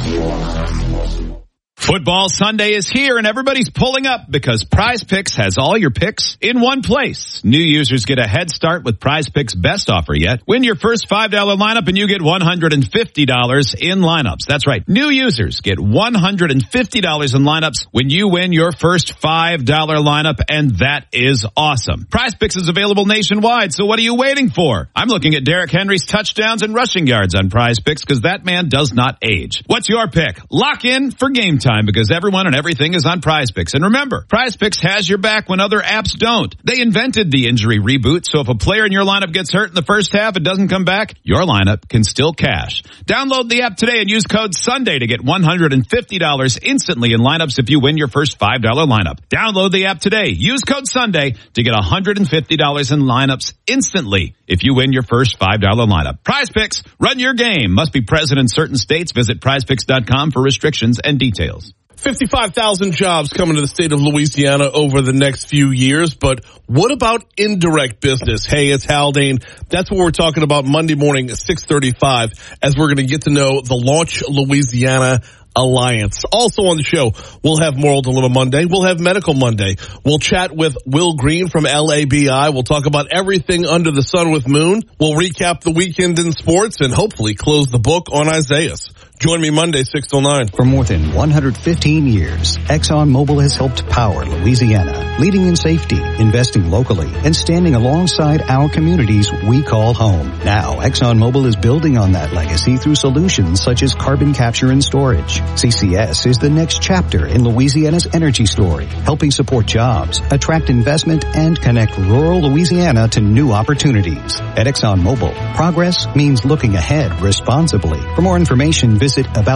Football Sunday is here and everybody's pulling up because Prize Picks has all your picks in one place. New users get a head start with Prize Picks' best offer yet. Win your first $5 lineup and you get $150 in lineups. That's right. New users get $150 in lineups when you win your first $5 lineup, and that is awesome. Prize Picks is available nationwide, so what are you waiting for? I'm looking at Derrick Henry's touchdowns and rushing yards on Prize Picks because that man does not age. What's your pick? Lock in for game time, because everyone and everything is on Prize Picks. And remember, Prize Picks has your back when other apps don't. They invented the injury reboot, so if a player in your lineup gets hurt in the first half and doesn't come back, your lineup can still cash. Download the app today and use code SUNDAY to get $150 instantly in lineups if you win your first $5 lineup. Download the app today. Use code SUNDAY to get $150 in lineups instantly if you win your first $5 lineup. Prize Picks, run your game. Must be present in certain states. Visit prizepicks.com for restrictions and details. 55,000 jobs coming to the state of Louisiana over the next few years, but what about indirect business? Hey, it's Haldane. That's what we're talking about Monday morning at 6:35 as we're going to get to know the Launch Louisiana Alliance. Also on the show, we'll have Moral Dilemma Monday. We'll have Medical Monday. We'll chat with Will Green from LABI. We'll talk about everything under the sun with Moon. We'll recap the weekend in sports and hopefully close the book on Isaias. Join me Monday, 6 till 9. For more than 115 years, ExxonMobil has helped power Louisiana, leading in safety, investing locally, and standing alongside our communities we call home. Now, ExxonMobil is building on that legacy through solutions such as carbon capture and storage. CCS is the next chapter in Louisiana's energy story, helping support jobs, attract investment, and connect rural Louisiana to new opportunities. At ExxonMobil, progress means looking ahead responsibly. For more information, visit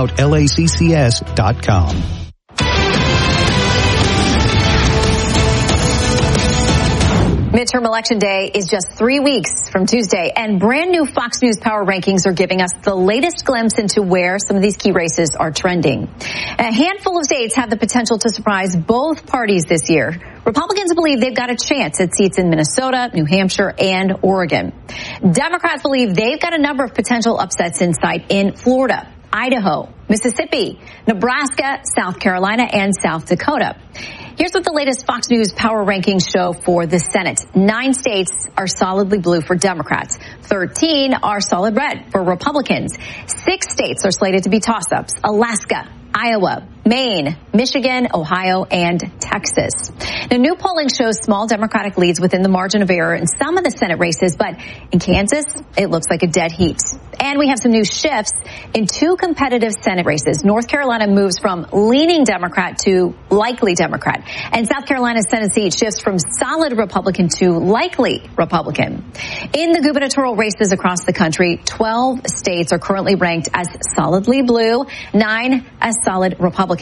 aboutlaccs.com. Midterm election day is just 3 weeks from Tuesday, and brand new Fox News Power Rankings are giving us the latest glimpse into where some of these key races are trending. A handful of states have the potential to surprise both parties this year. Republicans believe they've got a chance at seats in Minnesota, New Hampshire, and Oregon. Democrats believe they've got a number of potential upsets in sight in Florida, Idaho, Mississippi, Nebraska, South Carolina, and South Dakota. Here's what the latest Fox News Power Rankings show for the Senate. 9 states are solidly blue for Democrats. 13 are solid red for Republicans. 6 states are slated to be toss-ups: Alaska, Iowa, Maine, Michigan, Ohio, and Texas. Now, new polling shows small Democratic leads within the margin of error in some of the Senate races, but in Kansas, it looks like a dead heat. And we have some new shifts in 2 competitive Senate races. North Carolina moves from leaning Democrat to likely Democrat, and South Carolina's Senate seat shifts from solid Republican to likely Republican. In the gubernatorial races across the country, 12 states are currently ranked as solidly blue, 9 as solid Republican.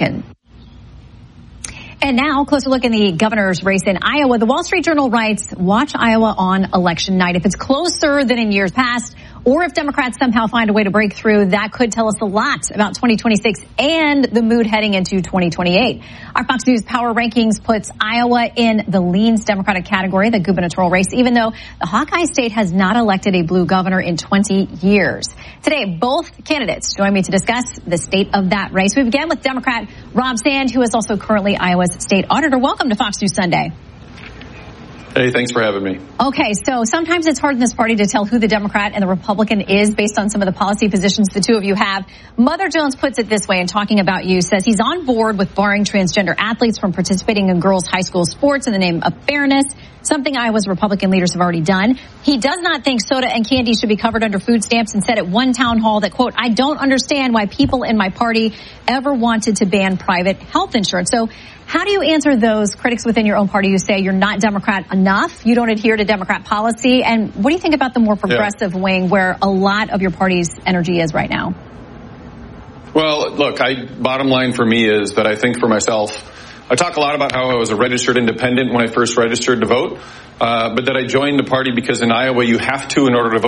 And now, closer look in the governor's race in Iowa. The Wall Street Journal writes, watch Iowa on election night. If it's closer than in years past, or if Democrats somehow find a way to break through, that could tell us a lot about 2026 and the mood heading into 2028. Our Fox News Power Rankings puts Iowa in the leans Democratic category, the gubernatorial race, even though the Hawkeye state has not elected a blue governor in 20 years. Today, both candidates join me to discuss the state of that race. We begin with Democrat Rob Sand, who is also currently Iowa's state auditor. Welcome to Fox News Sunday. Hey, thanks for having me. Okay, so sometimes it's hard in this party to tell who the Democrat and the Republican is based on some of the policy positions the two of you have. Mother Jones puts it this way in talking about you, says he's on board with barring transgender athletes from participating in girls' high school sports in the name of fairness, something Iowa's Republican leaders have already done. He does not think soda and candy should be covered under food stamps and said at one town hall that, quote, I don't understand why people in my party ever wanted to ban private health insurance. So how do you answer those critics within your own party who say you're not Democrat enough, you don't adhere to Democrat policy? And what do you think about the more progressive wing where a lot of your party's energy is right now? Well, look, bottom line for me is that I think for myself, I talk a lot about how I was a registered independent when I first registered to vote, but that I joined the party because in Iowa you have to in order to vote.